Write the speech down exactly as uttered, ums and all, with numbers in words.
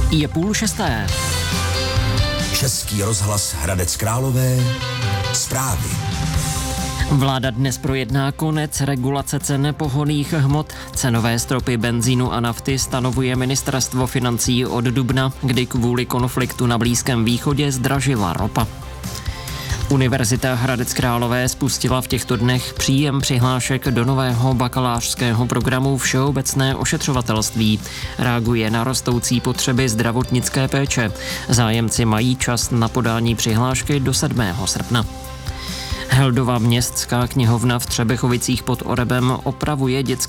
Je půl šesté. Český rozhlas Hradec Králové. Zprávy. Vláda dnes projedná konec regulace cen pohonných hmot. Cenové stropy benzínu a nafty stanovuje ministerstvo financí od dubna, kdy kvůli konfliktu na Blízkém východě zdražila ropa. Univerzita Hradec Králové spustila v těchto dnech příjem přihlášek do nového bakalářského programu Všeobecné ošetřovatelství. Reaguje na rostoucí potřeby zdravotnické péče. Zájemci mají čas na podání přihlášky do sedmého srpna. Heldova městská knihovna v Třebechovicích pod Orebem opravuje dětské